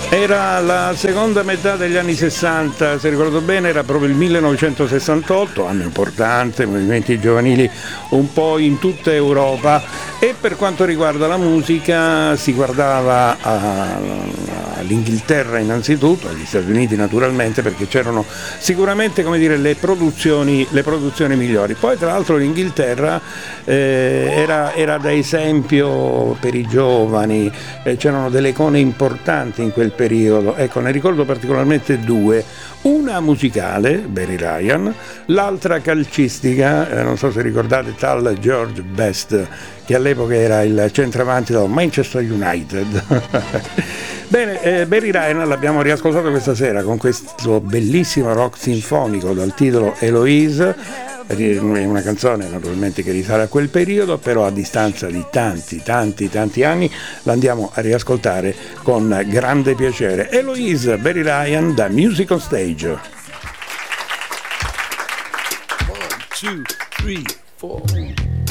Era la seconda metà degli anni 60, se ricordo bene era proprio il 1968, anno importante, movimenti giovanili un po' in tutta Europa, e per quanto riguarda la musica si guardava all'Inghilterra innanzitutto, agli Stati Uniti naturalmente, perché c'erano sicuramente, come dire, le produzioni migliori. Poi tra l'altro l'Inghilterra era da esempio per i giovani, c'erano delle icone importanti in quel periodo, ecco, ne ricordo particolarmente due, una musicale, Barry Ryan, l'altra calcistica, non so se ricordate tal George Best, che all'epoca era il centravanti del Manchester United. Bene, Barry Ryan l'abbiamo riascoltato questa sera con questo bellissimo rock sinfonico dal titolo Eloise. È una canzone naturalmente che risale a quel periodo, però a distanza di tanti anni l'andiamo a riascoltare con grande piacere. Eloise, Barry Ryan da Music on Stage. 1, 2, 3, 4